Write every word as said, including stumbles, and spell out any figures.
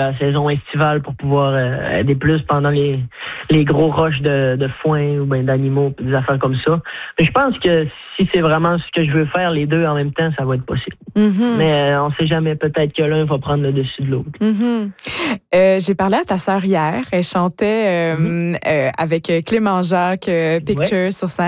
la saison estivale pour pouvoir euh, aider plus pendant les, les gros rushs de, de foin ou ben d'animaux, des affaires comme ça. Mais je pense que si c'est vraiment ce que je veux faire, les deux en même temps, ça va être possible. Mm-hmm. Mais euh, on sait jamais, peut-être que l'un va prendre le dessus de l'autre. Mm-hmm. Euh, j'ai parlé à ta sœur hier. Elle chantait euh, mm-hmm. euh, avec Clément Jacques, euh, Pictures ouais. sur scène.